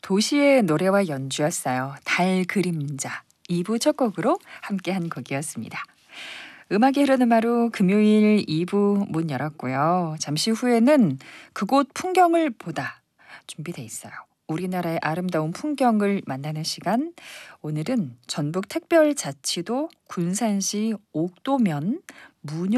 도시의 노래와 연주였어요. 달 그림자. 2부 첫 곡으로 함께한 곡이었습니다. 음악이 흐르는 마루 금요일 2부 문 열었고요. 잠시 후에는 그곳 풍경을 보다 준비돼 있어요. 우리나라의 아름다운 풍경을 만나는 시간. 오늘은 전북 특별자치도 군산시 옥도면 문효